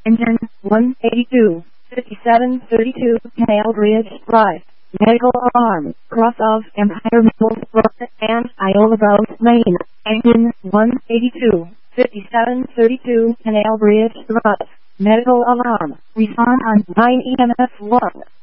Engine 182, 5732, Canal Bridge Drive. Medical alarm, cross of Empire Mills Road and Iola Boat Lane. Engine 182, 5732, Canal Bridge Drive. Medical alarm, respond on 9 EMS 1.